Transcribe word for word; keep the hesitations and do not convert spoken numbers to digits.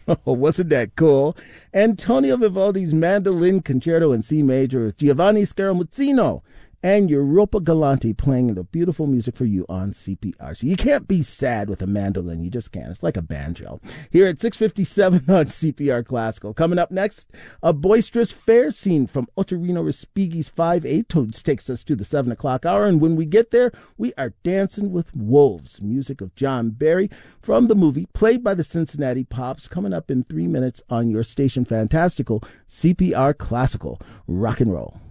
Oh, wasn't that cool? Antonio Vivaldi's Mandolin Concerto in C Major with Giovanni Scaramuzzino and Europa Galante playing the beautiful music for you on C P R. So you can't be sad with a mandolin. You just can't. It's like a banjo. Here at six fifty-seven on C P R Classical. Coming up next, a boisterous fair scene from Ottorino Respighi's Five Etudes takes us to the seven o'clock hour. And when we get there, we are dancing with wolves. Music of John Barry from the movie, played by the Cincinnati Pops, coming up in three minutes on your station Fantastical, C P R Classical. Rock and roll.